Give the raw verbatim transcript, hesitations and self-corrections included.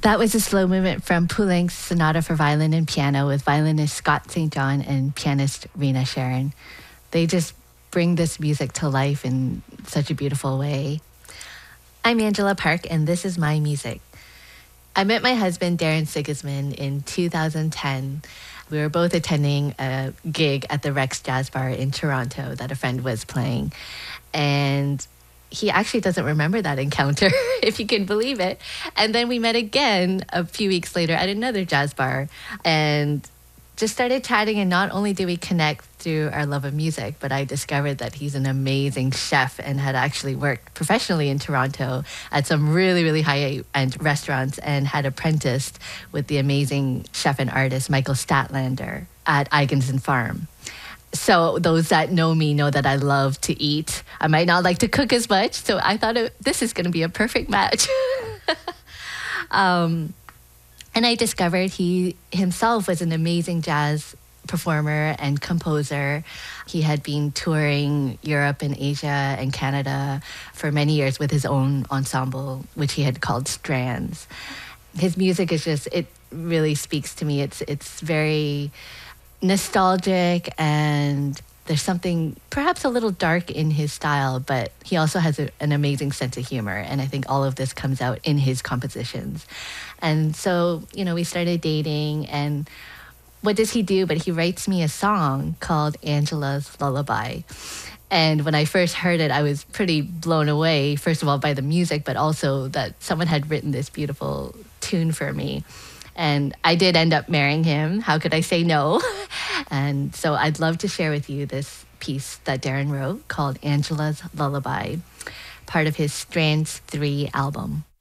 That was a slow movement from Poulenc's Sonata for Violin and Piano with violinist Scott Saint John and pianist Rena Sharon. They just bring this music to life in such a beautiful way. I'm Angela Park, and this is my music. I met my husband, Darren Sigismund, in two thousand ten. We were both attending a gig at the Rex Jazz Bar in Toronto that a friend was playing. And he actually doesn't remember that encounter, if you can believe it. And then we met again a few weeks later at another jazz bar and just started chatting. And not only did we connect through our love of music, but I discovered that he's an amazing chef and had actually worked professionally in Toronto at some really, really high-end restaurants and had apprenticed with the amazing chef and artist Michael Statlander at Eigenson Farm. So those that know me know that I love to eat. I might not like to cook as much, so I thought it, this is going to be a perfect match. um, and I discovered he himself was an amazing jazz performer and composer. He had been touring Europe and Asia and Canada for many years with his own ensemble, which he had called Strands. His music is just, it really speaks to me. It's it's very nostalgic, and there's something perhaps a little dark in his style, but he also has a, an amazing sense of humor, and I think all of this comes out in his compositions. And so, you know, we started dating, and what does he do? But he writes me a song called Angela's Lullaby. And when I first heard it, I was pretty blown away, first of all, by the music, but also that someone had written this beautiful tune for me. And I did end up marrying him. How could I say no? And so I'd love to share with you this piece that Darren wrote called Angela's Lullaby, part of his Strands three album.